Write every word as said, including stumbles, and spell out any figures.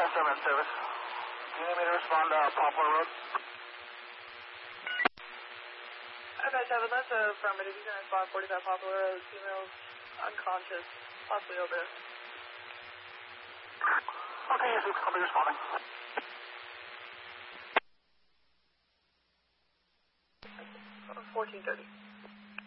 seven service. Do you need me to respond to uh, Poplar Road? Okay, seven, that's affirmative. You can respond forty-five Poplar Road. Female's unconscious, possibly overdose. Okay, yes, I'll be responding. fourteen thirty.